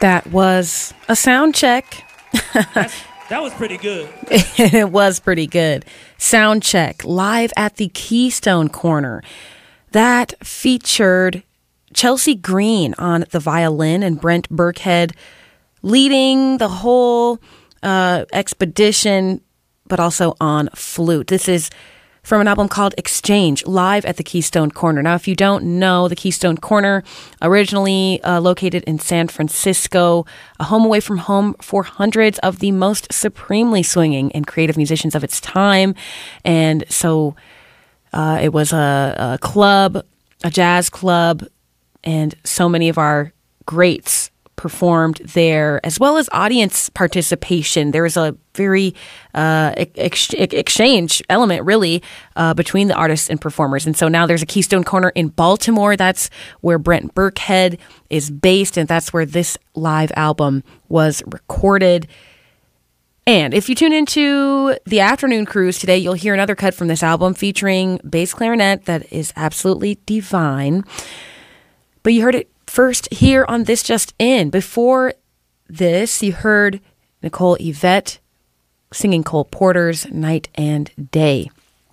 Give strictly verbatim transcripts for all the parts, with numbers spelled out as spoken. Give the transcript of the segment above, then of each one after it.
That was a sound check. That's, that was pretty good. It was pretty good. Sound check live at the Keystone Corner. That featured Chelsea Green on the violin and Brent Burkhead leading the whole uh, expedition, but also on flute. This is from an album called Exchange, live at the Keystone Corner. Now, if you don't know, the Keystone Corner, originally uh, located in San Francisco, a home away from home for hundreds of the most supremely swinging and creative musicians of its time. And so uh, it was a, a club, a jazz club, and so many of our greats performed there, as well as audience participation. There was a very uh, ex- exchange element, really, uh, between the artists and performers. And so now there's a Keystone Corner in Baltimore. That's where Brent Burkhead is based, and that's where this live album was recorded. And if you tune into the afternoon cruise today, you'll hear another cut from this album featuring bass clarinet that is absolutely divine. But you heard it first here on This Just In. Before this, you heard Nicole Yvette singing Cole Porter's Night and Day.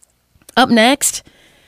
Up next,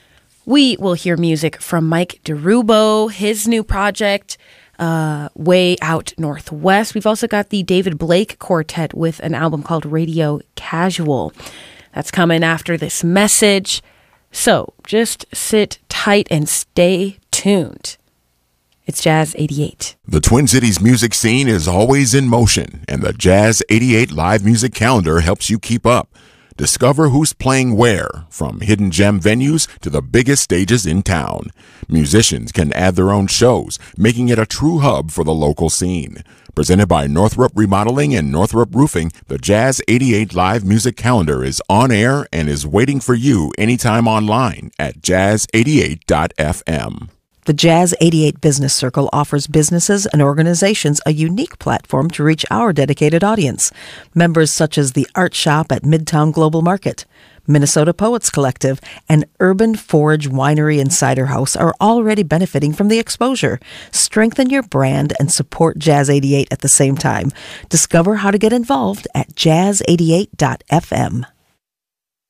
we will hear music from Mike DeRubo, his new project, uh, Way Out Northwest. We've also got the David Blake Quartet with an album called Radio Casual. That's coming after this message. So just sit tight and stay tuned. It's Jazz eighty-eight. The Twin Cities music scene is always in motion, and the Jazz eighty-eight live music calendar helps you keep up. Discover who's playing where, from hidden gem venues to the biggest stages in town. Musicians can add their own shows, making it a true hub for the local scene. Presented by Northrop Remodeling and Northrop Roofing, the Jazz eighty-eight live music calendar is on air and is waiting for you anytime online at jazz eighty-eight dot f m. The Jazz eighty-eight Business Circle offers businesses and organizations a unique platform to reach our dedicated audience. Members such as the Art Shop at Midtown Global Market, Minnesota Poets Collective, and Urban Forge Winery and Cider House are already benefiting from the exposure. Strengthen your brand and support Jazz eighty-eight at the same time. Discover how to get involved at jazz eighty-eight dot f m.